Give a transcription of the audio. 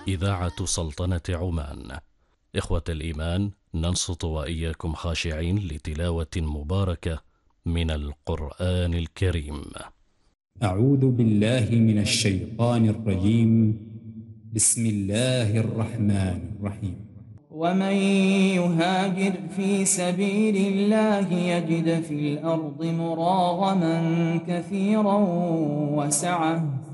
إذاعة سلطنة عمان. إخوة الإيمان، ننصت وإياكم خاشعين لتلاوة مباركة من القرآن الكريم. أعوذ بالله من الشيطان الرجيم. بسم الله الرحمن الرحيم. ومن يهاجر في سبيل الله يجد في الأرض مراغما كثيرا وسعة